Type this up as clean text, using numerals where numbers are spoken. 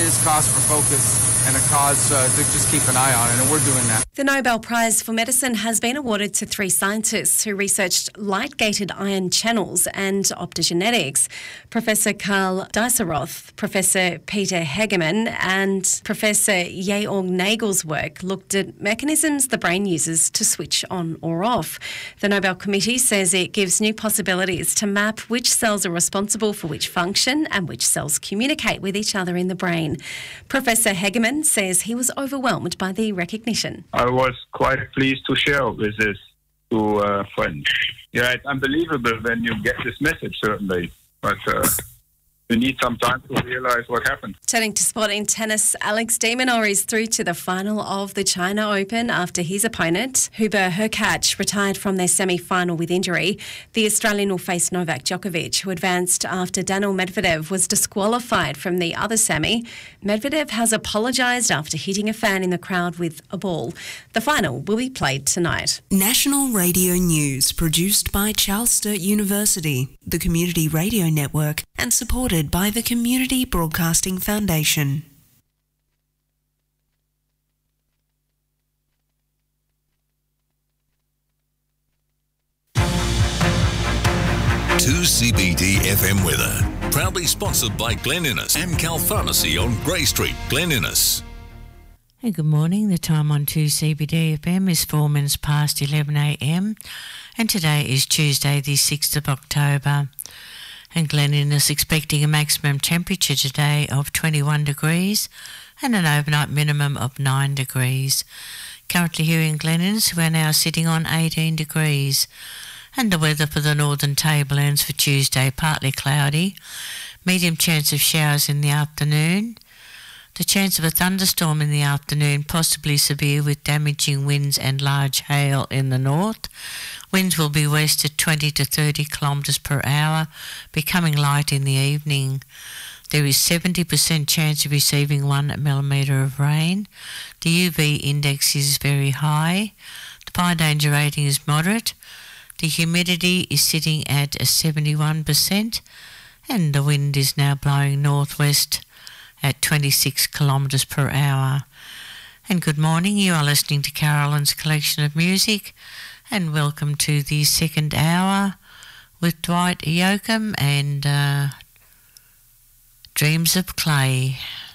serious cause for focus and a cause to just keep an eye on it, and we're doing that. The Nobel Prize for Medicine has been awarded to 3 scientists who researched light-gated ion channels and optogenetics. Professor Karl Dieseroth, Professor Peter Hegemann and Professor Georg Nagel's work looked at mechanisms the brain uses to switch on or off. The Nobel Committee says it gives new possibilities to map which cells are responsible for which function and which cells communicate with each other in the brain. Professor Hegemann says he was overwhelmed by the recognition. I was quite pleased to share with this to friends. Yeah, it's unbelievable when you get this message, certainly, but you need some time to realise what happened. Turning to sport in tennis, Alex de Minaur is through to the final of the China Open after his opponent, Hubert Hurkacz, retired from their semi-final with injury. The Australian will face Novak Djokovic, who advanced after Daniil Medvedev was disqualified from the other semi. Medvedev has apologised after hitting a fan in the crowd with a ball. The final will be played tonight. National Radio News, produced by Charles Sturt University, the Community Radio Network, and supported by the Community Broadcasting Foundation. To CBD FM weather, proudly sponsored by Glen Innes, Amcal Pharmacy on Grey Street, Glen Innes. Hey, good morning. The time on 2CBD FM is 4 minutes past 11 a.m. and today is Tuesday the 6th of October. And Glen Innes expecting a maximum temperature today of 21 degrees and an overnight minimum of 9 degrees. Currently here in Glen Innes, we are now sitting on 18 degrees. And the weather for the Northern Tablelands for Tuesday, partly cloudy, medium chance of showers in the afternoon. The chance of a thunderstorm in the afternoon, possibly severe with damaging winds and large hail in the north. Winds will be west at 20 to 30 kilometres per hour, becoming light in the evening. There is 70% chance of receiving 1 millimetre of rain. The UV index is very high. The fire danger rating is moderate. The humidity is sitting at 71%, and the wind is now blowing northwest at 26 kilometres per hour. And good morning, you are listening to Carolyn's Collection of Music, and welcome to the second hour with Dwight Yoakam and Dreams of Clay.